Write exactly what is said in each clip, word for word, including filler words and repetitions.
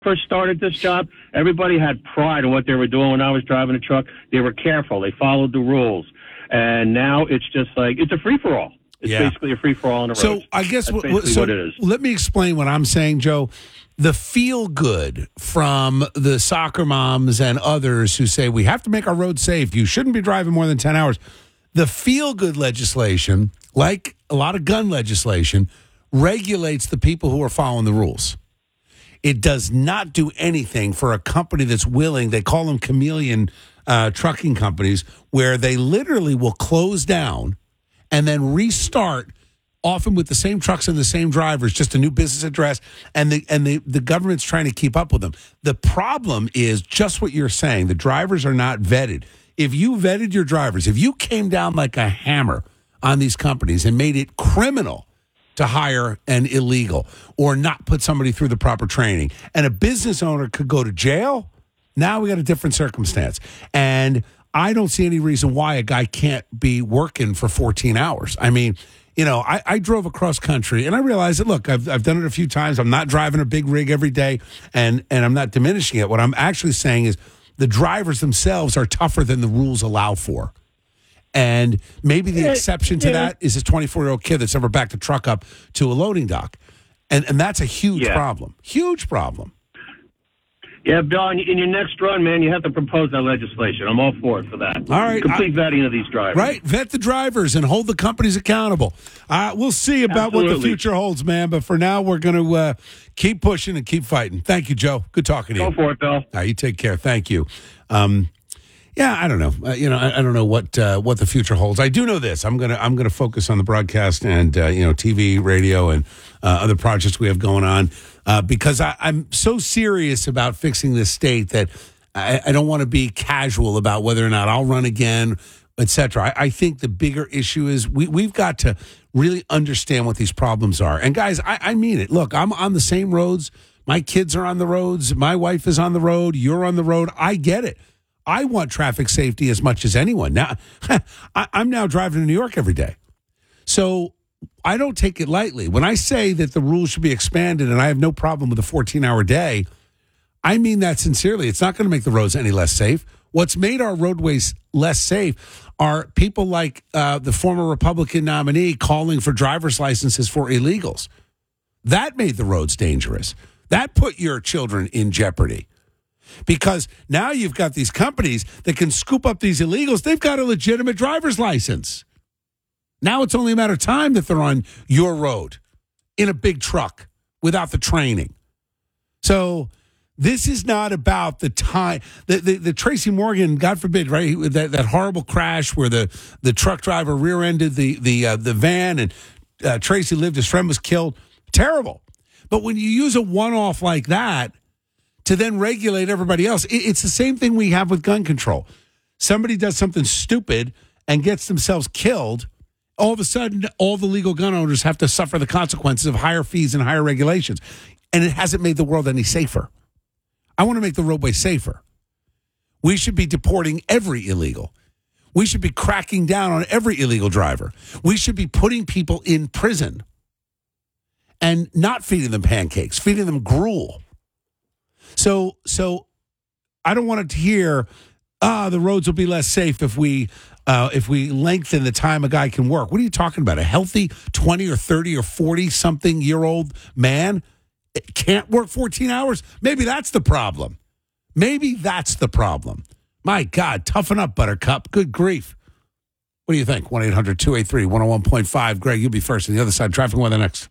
first started this job, everybody had pride in what they were doing. When I was driving a truck, they were careful. They followed the rules. And now it's just like, it's a free-for-all. It's yeah. basically a free-for-all on the road. So I guess That's w- so what it is. Let me explain what I'm saying, Joe. The feel-good from the soccer moms and others who say, we have to make our roads safe. You shouldn't be driving more than ten hours. The feel-good legislation, like a lot of gun legislation, regulates the people who are following the rules. It does not do anything for a company that's willing, they call them chameleon uh, trucking companies, where they literally will close down and then restart, often with the same trucks and the same drivers, just a new business address, and the and the, the government's trying to keep up with them. The problem is just what you're saying. The drivers are not vetted. If you vetted your drivers, if you came down like a hammer on these companies and made it criminal to hire an illegal or not put somebody through the proper training, and a business owner could go to jail, now we got a different circumstance. And I don't see any reason why a guy can't be working for fourteen hours. I mean, you know, I, I drove across country, and I realized that, look, I've, I've done it a few times. I'm not driving a big rig every day, and, and I'm not diminishing it. What I'm actually saying is the drivers themselves are tougher than the rules allow for. And maybe the exception to that is this twenty-four-year-old kid that's never backed a truck up to a loading dock. And and that's a huge yeah. problem. Huge problem. Yeah, Bill, in your next run, man, you have to propose that legislation. I'm all for it for that. All right. Complete I, vetting of these drivers. Right. Vet the drivers and hold the companies accountable. Uh, we'll see about Absolutely. what the future holds, man. But for now, we're going to uh, keep pushing and keep fighting. Thank you, Joe. Good talking to Go you. Go for it, Bill. All right, you take care. Thank you. Um, yeah, I don't know. Uh, you know, I, I don't know what uh, what the future holds. I do know this. I'm gonna I'm gonna focus on the broadcast and uh, you know T V, radio, and uh, other projects we have going on uh, because I, I'm so serious about fixing this state that I, I don't want to be casual about whether or not I'll run again, et cetera. I, I think the bigger issue is we we've got to really understand what these problems are. And guys, I, I mean it. Look, I'm on the same roads. My kids are on the roads. My wife is on the road. You're on the road. I get it. I want traffic safety as much as anyone. Now, I'm now driving to New York every day. So I don't take it lightly. When I say that the rules should be expanded and I have no problem with a fourteen-hour day, I mean that sincerely. It's not going to make the roads any less safe. What's made our roadways less safe are people like uh, the former Republican nominee calling for driver's licenses for illegals. That made the roads dangerous. That put your children in jeopardy. Because now you've got these companies that can scoop up these illegals. They've got a legitimate driver's license. Now it's only a matter of time that they're on your road in a big truck without the training. So this is not about the time. The, the, the Tracy Morgan, God forbid, right? That, that horrible crash where the, the truck driver rear-ended the, the, uh, the van and uh, Tracy lived, his friend was killed. Terrible. But when you use a one-off like that, to then regulate everybody else. It's the same thing we have with gun control. Somebody does something stupid and gets themselves killed. All of a sudden, all the legal gun owners have to suffer the consequences of higher fees and higher regulations. And it hasn't made the world any safer. I want to make the roadway safer. We should be deporting every illegal. We should be cracking down on every illegal driver. We should be putting people in prison and not feeding them pancakes, feeding them gruel. So, so I don't want it to hear, ah, the roads will be less safe if we uh, if we lengthen the time a guy can work. What are you talking about? A healthy twenty or thirty or forty something year old man can't work fourteen hours? Maybe that's the problem. Maybe that's the problem. My God, toughen up, Buttercup. Good grief. What do you think? one eight hundred two eight three one oh one point five. Greg, you'll be first on the other side. Traffic weather next.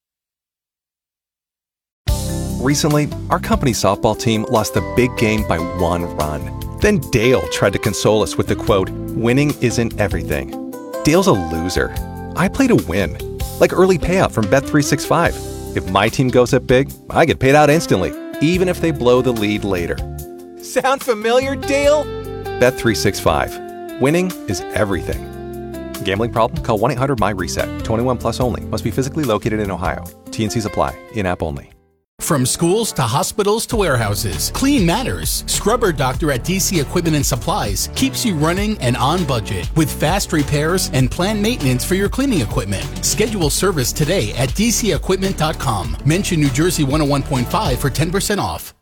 Recently, our company softball team lost the big game by one run. Then Dale tried to console us with the quote, "Winning isn't everything." Dale's a loser. I play to win. Like early payout from Bet three sixty-five. If my team goes up big, I get paid out instantly, even if they blow the lead later. Sound familiar, Dale? Bet three sixty-five. Winning is everything. Gambling problem? Call one eight hundred M Y reset. twenty-one plus only. Must be physically located in Ohio. T and Cs apply. In-app only. From schools to hospitals to warehouses, Clean Matters. Scrubber Doctor at D C Equipment and Supplies keeps you running and on budget with fast repairs and planned maintenance for your cleaning equipment. Schedule service today at d c equipment dot com. Mention New Jersey one oh one point five for ten percent off.